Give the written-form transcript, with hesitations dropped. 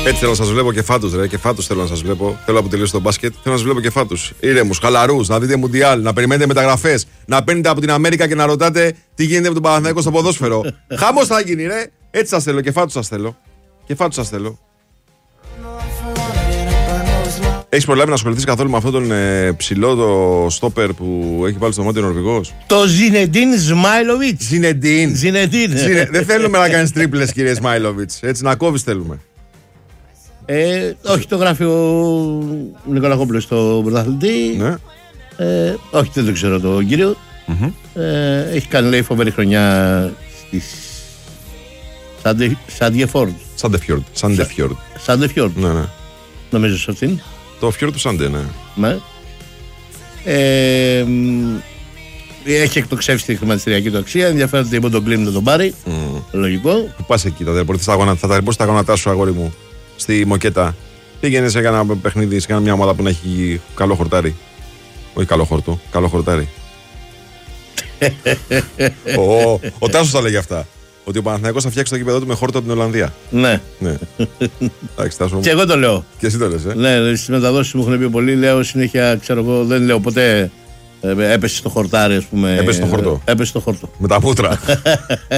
Έτσι θέλω να σας βλέπω και φάτους, ρε. Και φάτους θέλω να σας βλέπω. Θέλω να αποτελέσω το μπάσκετ. Θέλω να σας βλέπω και φάτους. Ήρεμους, χαλαρούς, να δείτε Μουντιάλ, να περιμένετε μεταγραφές, να παίρνετε από την Αμέρικα και να ρωτάτε τι γίνεται με τον Παναθηναϊκό στο ποδόσφαιρο. Χαμός θα γίνει, ρε. Έτσι σας θέλω και φάτους σας θέλω. Και φάτους σας θέλω. Έχεις προλάβει να ασχοληθείς καθόλου με αυτόν τον ψηλό το στόπερ που έχει βάλει στο δωμάτιο Νορβηγός? Το Ζινεντίν Σμάιλοβιτς. Ζινεντίν. Δεν θέλουμε να κάνεις τρίπλες, κύριε Σμάιλοβιτς. Έτσι να κόβεις θέλουμε. Όχι, το γράφει ο Νικολακόπουλος στο πρωταθλητή. Ναι. Όχι, δεν το ξέρω το κύριο. Έχει κάνει, λέει, φοβερή χρονιά στη Σαντεφιόρντ. Σαντεφιόρντ. Ναι. Νομίζω σε αυτήν. Το φιόρ του Σάντε, ναι. Έχει εκτοξεύσει τη χρηματιστηριακή του αξία. Ενδιαφέρεται η Μοντοκλίν να τον πάρει. Λογικό. Πού πας εκεί, θα ταλαιπωρηθείς τα γόνατά σου, αγόρι μου, στη Μοκέτα. Πήγαινε σε ένα παιχνίδι, σε μια ομάδα που να έχει καλό χορτάρι. Όχι καλό χορτό, καλό χορτάρι. Ο Τάσος τα λέγει αυτά. Ότι ο Παναθηναϊκός θα φτιάξει το γήπεδο του με χόρτο από την Ολλανδία. Ναι. Εντάξει, Τάσο. Και εγώ το λέω. Και εσύ το λες, Ναι, στις μεταδόσεις μου έχουν πει πολύ. Λέω συνέχεια, ξέρω εγώ, δεν λέω ποτέ έπεσε στο χορτάρι, ας πούμε. Έπεσε στο χορτό. Έπεσε στο χορτό. Με τα μούτρα.